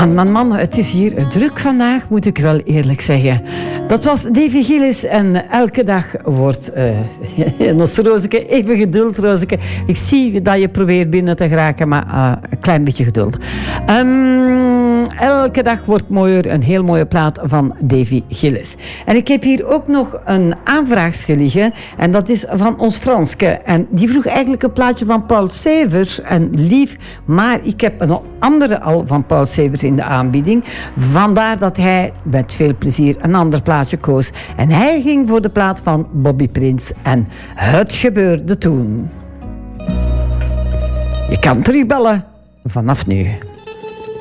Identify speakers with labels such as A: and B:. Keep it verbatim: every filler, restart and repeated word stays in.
A: Man, man, man, het is hier druk vandaag, moet ik wel eerlijk zeggen. Dat was Davy Gillis en elke dag wordt... Uh, ons Rozeke, even geduld, Rozeke. Ik zie dat je probeert binnen te geraken, maar uh, een klein beetje geduld. Um, elke dag wordt mooier, een heel mooie plaat van Davy Gillis. En ik heb hier ook nog een aanvraagje liggen, en dat is van ons Franske. En die vroeg eigenlijk een plaatje van Paul Severs en Lief, maar ik heb een andere al van Paul Severs in de aanbieding. Vandaar dat hij met veel plezier een ander plaatje koos. En hij ging voor de plaat van Bobby Prince en Het gebeurde toen. Je kan terugbellen vanaf nu.